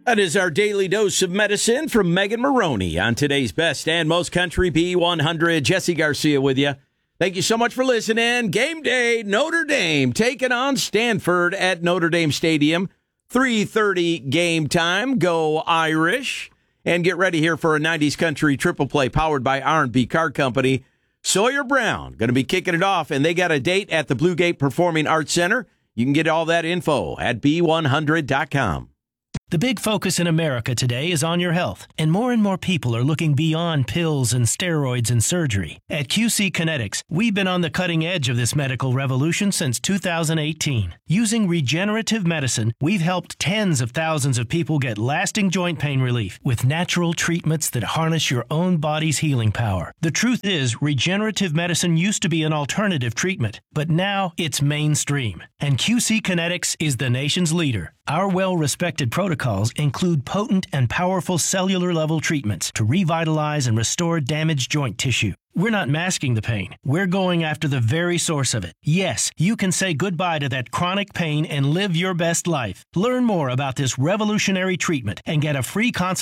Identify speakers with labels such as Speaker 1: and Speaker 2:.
Speaker 1: That is our daily dose of medicine from Megan Maroney on today's Best and Most Country B100. Jesse Garcia with you. Thank you so much for listening. Game day, Notre Dame taking on Stanford at Notre Dame Stadium. 3:30 game time. Go Irish. And get ready here for a 90s country triple play powered by R&B Car Company. Sawyer Brown going to be kicking it off, and they got a date at the Blue Gate Performing Arts Center. You can get all that info at b100.com.
Speaker 2: The big focus in America today is on your health, and more people are looking beyond pills and steroids and surgery. At QC Kinetics, we've been on the cutting edge of this medical revolution since 2018. Using regenerative medicine, we've helped tens of thousands of people get lasting joint pain relief with natural treatments that harness your own body's healing power. The truth is, regenerative medicine used to be an alternative treatment, but now it's mainstream, and QC Kinetics is the nation's leader. Our well-respected protocols include potent and powerful cellular-level treatments to revitalize and restore damaged joint tissue. We're not masking the pain. We're going after the very source of it. Yes, you can say goodbye to that chronic pain and live your best life. Learn more about this revolutionary treatment and get a free consultation